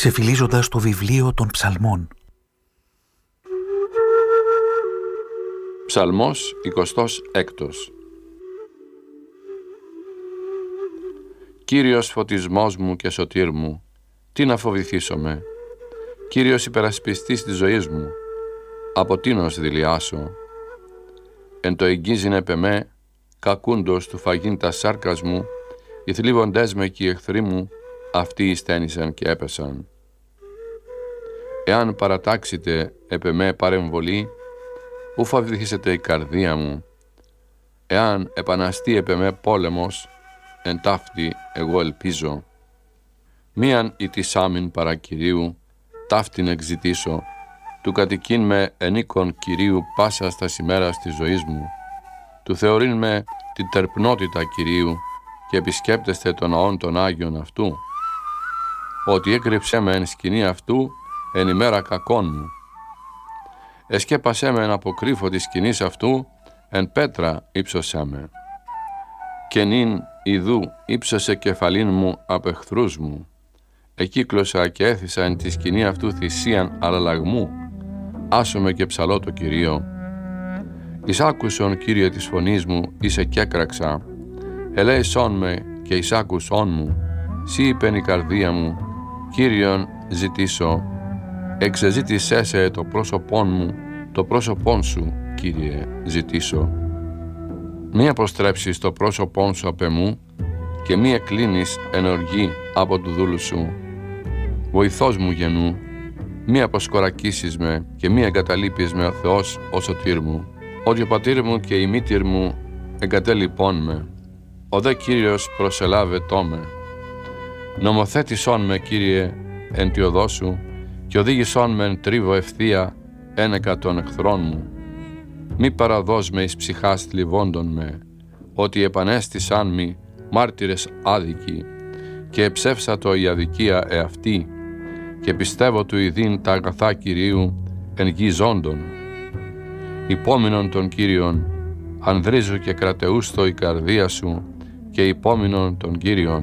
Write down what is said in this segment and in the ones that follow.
ξεφυλίζοντας το βιβλίο των ψαλμών. Ψαλμός 26. Κύριος φωτισμός μου και σωτήρ μου, τι να φοβηθήσομαι. Κύριος υπερασπιστής της ζωής μου, από τίνος δηλιάσω. Εν το εγγίζειν επ' εμέ, κακούντος του φαγήν τα σάρκας μου, οι θλίβοντές με και οι εχθροί μου, αυτοί ειστένησαν και έπεσαν. Εάν παρατάξετε επ' εμέ παρεμβολή, ου φοβηθήσετε η καρδία μου. Εάν επαναστεί επ' εμέ πόλεμος, εν ταύτη εγώ ελπίζω. Μίαν ητισάμιν παρά Κυρίου, ταύτην εξητήσω, του κατοικειν με ενίκον Κυρίου πάσα στα ημέρας της ζωής μου. Του θεωρειν με την τερπνότητα Κυρίου και επισκέπτεστε των ναών των Άγιων αυτού. Ότι έκρυψέ με εν σκηνή αυτού εν ημέρα κακών μου. Εσκέπασέ με εν αποκρύφω της σκηνής αυτού, εν πέτρα ύψωσέ με. Και νυν ιδού ύψωσε κεφαλήν μου απ' εχθρούς μου. Εκύκλωσα και έθισα εν τη σκηνή αυτού θυσίαν αλλαλαγμού. Άσομαι και ψαλώ το Κυρίο. Εισάκουσον, Κύριε, της φωνής μου, εις εκέκραξα. Ελέησόν με και εισάκουσόν μου. Σύ είπεν η καρδία μου, Κύριον ζητήσω. Εξεζήτησέ το πρόσωπόν μου, το πρόσωπόν σου, Κύριε, ζητήσω. Μη αποστρέψεις το πρόσωπόν σου απ' εμού και μη εκκλίνεις εν οργή από του δούλου σου. Βοηθός μου γεννού, μη αποσκορακίσεις με και μη εγκαταλείπεις με ο Θεός ο σωτήρ μου. Ότι ο πατήρ μου και η μήτηρ μου εγκατέλειπών με. Ο δε Κύριος προσελάβετό με. Νομοθέτησόν με, Κύριε, εν τη οδό σου και οδήγησόν με εν τρίβο ευθεία ένεκα των εχθρών μου. Μη παραδώσ' με εις ψυχάς θλιβόντων με, ότι επανέστησαν μη μάρτυρες άδικοι και εψεύσατο η αδικία εαυτή και πιστεύω του ειδήν τα αγαθά Κυρίου εν γη ζώντων. Υπόμεινον των Κύριων, ανδρίζω και κρατεούστο η καρδία σου και υπόμεινον των Κύριων.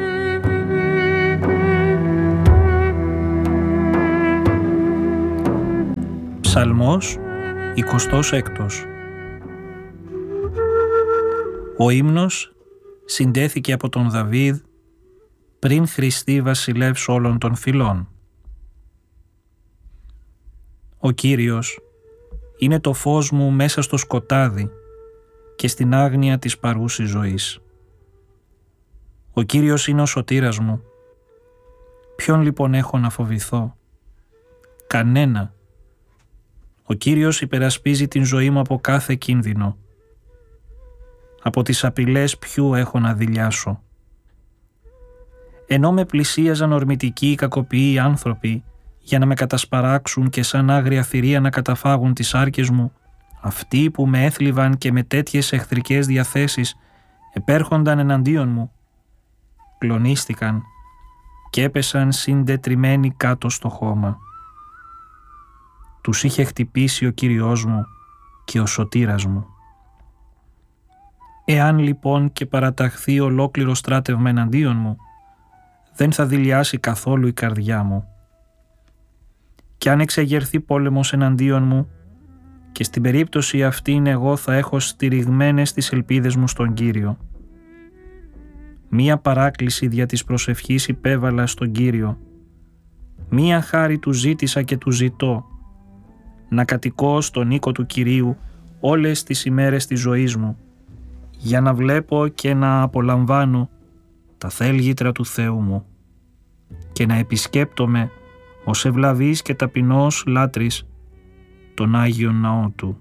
Ψαλμός 26. Ο ύμνος συντέθηκε από τον Δαβίδ πριν Χριστή βασιλεύς όλων των φυλών. Ο Κύριος είναι το φως μου μέσα στο σκοτάδι και στην άγνοια της παρούσης ζωής. Ο Κύριος είναι ο σωτήρας μου. Ποιον λοιπόν έχω να φοβηθώ? Κανένα. Ο Κύριος υπερασπίζει την ζωή μου από κάθε κίνδυνο. Από τις απειλές ποιου έχω να δειλιάσω? Ενώ με πλησίαζαν ορμητικοί κακοποιοί άνθρωποι για να με κατασπαράξουν και σαν άγρια θηρία να καταφάγουν τις άρκες μου, αυτοί που με έθλιβαν και με τέτοιες εχθρικές διαθέσεις επέρχονταν εναντίον μου, κλονίστηκαν και έπεσαν συντετριμμένοι κάτω στο χώμα. Τους είχε χτυπήσει ο Κύριος μου και ο σωτήρας μου. Εάν λοιπόν και παραταχθεί ολόκληρο στράτευμα εναντίον μου, δεν θα δειλιάσει καθόλου η καρδιά μου. Κι αν εξεγερθεί πόλεμος εναντίον μου, και στην περίπτωση αυτήν εγώ θα έχω στηριγμένες τις ελπίδες μου στον Κύριο. Μία παράκληση δια της προσευχής υπέβαλα στον Κύριο. Μία χάρη του ζήτησα και του ζητώ, να κατοικώ στον οίκο του Κυρίου όλες τις ημέρες της ζωής μου, για να βλέπω και να απολαμβάνω τα θέλγητρα του Θεού μου και να επισκέπτομαι ως ευλαβής και ταπεινός λάτρης τον Άγιον Ναό Του.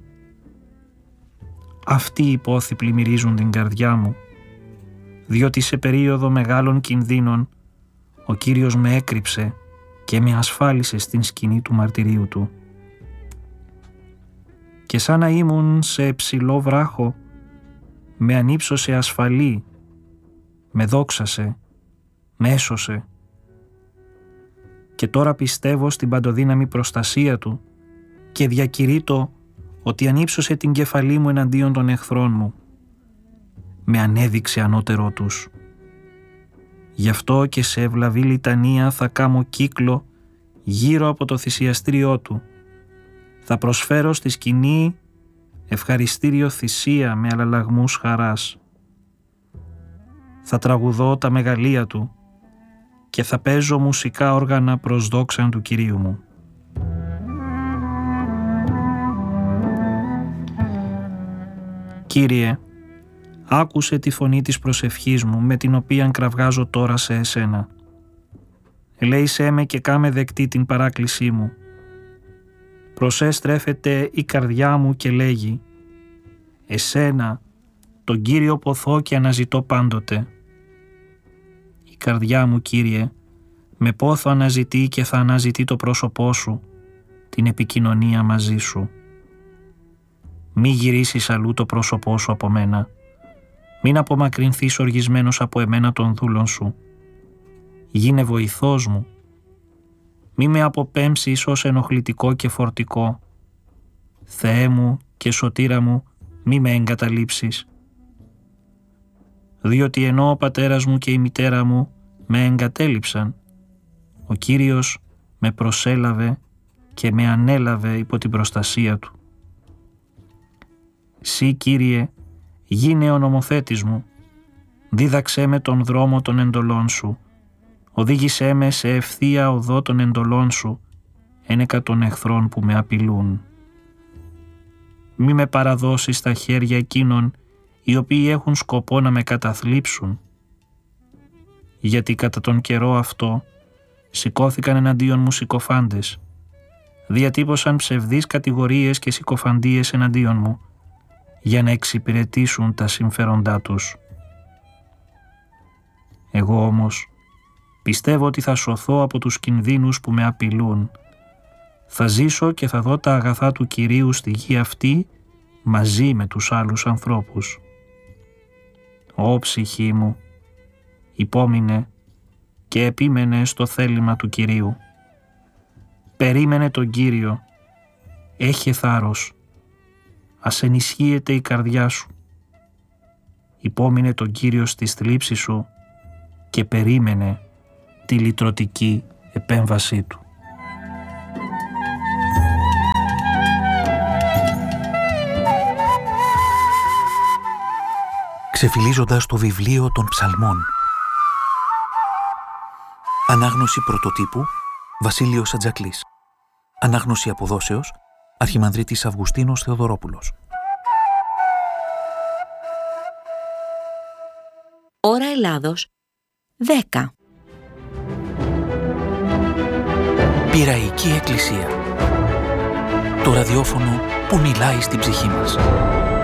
Αυτοί οι πόθοι πλημμυρίζουν την καρδιά μου, διότι σε περίοδο μεγάλων κινδύνων ο Κύριος με έκρυψε και με ασφάλισε στην σκηνή του μαρτυρίου Του. Και σαν να ήμουν σε ψηλό βράχο, με ανύψωσε ασφαλή, με δόξασε, με έσωσε. Και τώρα πιστεύω στην παντοδύναμη προστασία Του και διακηρύττω ότι ανύψωσε την κεφαλή μου εναντίον των εχθρών μου. Με ανέδειξε ανώτερό τους. Γι' αυτό και σε ευλαβή λιτανία θα κάμω κύκλο γύρω από το θυσιαστήριό του. Θα προσφέρω στη σκηνή ευχαριστήριο θυσία με αλλαλαγμούς χαράς. Θα τραγουδώ τα μεγαλεία του και θα παίζω μουσικά όργανα προς δόξαν του Κυρίου μου. Κύριε, άκουσε τη φωνή της προσευχής μου με την οποία κραυγάζω τώρα σε εσένα. Ελέησέ με και κάμε δεκτή την παράκλησή μου. Προς στρέφεται η καρδιά μου και λέγει «Εσένα, τον Κύριο ποθώ και αναζητώ πάντοτε». Η καρδιά μου, Κύριε, με πόθο αναζητεί και θα αναζητεί το πρόσωπό σου, την επικοινωνία μαζί σου. Μη γυρίσεις αλλού το πρόσωπό σου από μένα. Μην απομακρυνθείς οργισμένος από εμένα των δούλων σου. Γίνε βοηθός μου. Μη με αποπέμψεις ως ενοχλητικό και φορτικό. Θεέ μου και σωτήρα μου, μη με εγκαταλείψεις. Διότι ενώ ο πατέρας μου και η μητέρα μου με εγκατέλειψαν, ο Κύριος με προσέλαβε και με ανέλαβε υπό την προστασία του. Συ, Κύριε, γίνε ο νομοθέτης μου, δίδαξέ με τον δρόμο των εντολών σου, οδήγησέ με σε ευθεία οδό των εντολών σου, ένεκα των εχθρών που με απειλούν. Μη με παραδώσεις στα χέρια εκείνων οι οποίοι έχουν σκοπό να με καταθλίψουν, γιατί κατά τον καιρό αυτό σηκώθηκαν εναντίον μου συκοφάντες, διατύπωσαν ψευδείς κατηγορίες και συκοφαντίες εναντίον μου, για να εξυπηρετήσουν τα συμφέροντά τους. Εγώ όμως πιστεύω ότι θα σωθώ από τους κινδύνους που με απειλούν. Θα ζήσω και θα δω τα αγαθά του Κυρίου στη γη αυτή μαζί με τους άλλους ανθρώπους. Ω ψυχή μου, υπόμεινε και επίμενε στο θέλημα του Κυρίου. Περίμενε τον Κύριο, έχε θάρρος, ας ενισχύεται η καρδιά σου. Υπόμεινε τον Κύριο στις θλίψεις σου και περίμενε τη λυτρωτική επέμβασή του. Ξεφυλίζοντας το βιβλίο των Ψαλμών. Ανάγνωση πρωτοτύπου Βασίλειος Ατζακλής. Ανάγνωση αποδόσεως Αρχιμανδρίτης Αυγουστίνος Θεοδωρόπουλος. Ώρα Ελλάδος 10. Πειραϊκή Εκκλησία. Το ραδιόφωνο που μιλάει στην ψυχή μας.